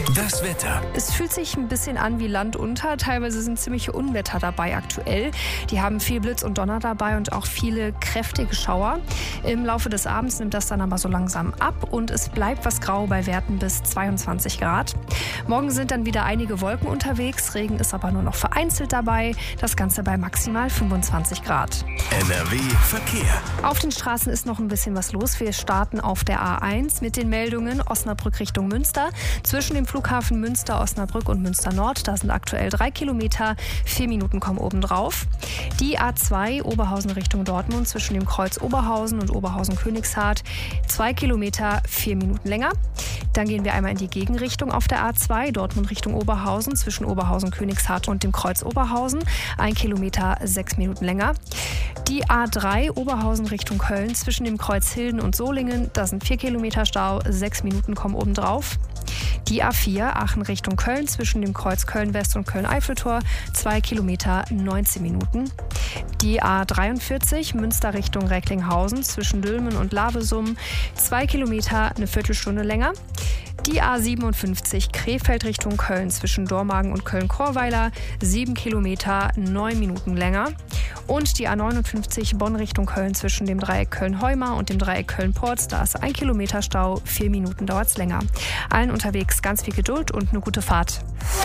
Das Wetter. Es fühlt sich ein bisschen an wie Land unter. Teilweise sind ziemliche Unwetter dabei aktuell. Die haben viel Blitz und Donner dabei und auch viele kräftige Schauer. Im Laufe des Abends nimmt das dann aber so langsam ab und es bleibt was grau bei Werten bis 22 Grad. Morgen sind dann wieder einige Wolken unterwegs. Regen ist aber nur noch vereinzelt dabei. Das Ganze bei maximal 25 Grad. NRW Verkehr. Auf den Straßen ist noch ein bisschen was los. Wir starten auf der A1 mit den Meldungen Osnabrück Richtung Münster. Zwischen dem Flughafen Münster, Osnabrück und Münster Nord, da sind aktuell 3 Kilometer, 4 Minuten kommen obendrauf. Die A2 Oberhausen Richtung Dortmund zwischen dem Kreuz Oberhausen und Oberhausen-Königshardt, 2 Kilometer, 4 Minuten länger. Dann gehen wir einmal in die Gegenrichtung auf der A2, Dortmund Richtung Oberhausen, zwischen Oberhausen-Königshardt und dem Kreuz Oberhausen, 1 Kilometer, 6 Minuten länger. Die A3 Oberhausen Richtung Köln, zwischen dem Kreuz Hilden und Solingen, da sind 4 Kilometer Stau, 6 Minuten kommen obendrauf. Die A4 Aachen Richtung Köln, zwischen dem Kreuz Köln-West und Köln-Eiffeltor, 2 Kilometer, 19 Minuten. Die A43 Münster Richtung Recklinghausen, zwischen Dülmen und Lavesum, 2 Kilometer, eine Viertelstunde länger. Die A57 Krefeld Richtung Köln, zwischen Dormagen und Köln-Chorweiler, 7 Kilometer, 9 Minuten länger. Und die A59 Bonn Richtung Köln, zwischen dem Dreieck Köln-Heumar und dem Dreieck Köln-Porz, da ist 1 Kilometer Stau, 4 Minuten dauert es länger. Allen unterwegs ganz viel Geduld und eine gute Fahrt.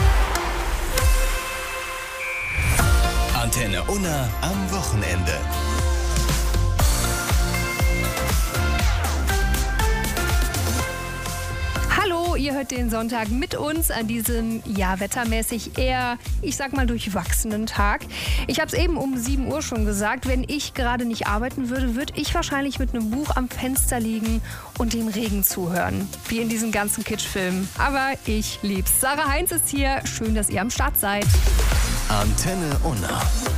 Antenne Unna am Wochenende. Hallo, ihr hört den Sonntag mit uns an diesem, wettermäßig eher, ich sag mal, durchwachsenen Tag. Ich habe es eben um 7 Uhr schon gesagt, wenn ich gerade nicht arbeiten würde, würde ich wahrscheinlich mit einem Buch am Fenster liegen und dem Regen zuhören. Wie in diesen ganzen Kitschfilmen. Aber ich lieb's. Sarah Heinz ist hier. Schön, dass ihr am Start seid. Antenne Unna.